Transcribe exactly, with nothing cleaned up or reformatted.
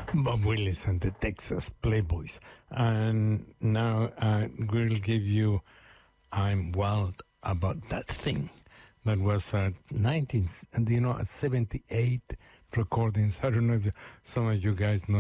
Bob Willis and the Texas Playboys. And now uh, we'll give you I'm Wild About That Thing. That was at nineteen, you know, at seventy-eight recordings. I don't know if some of you guys know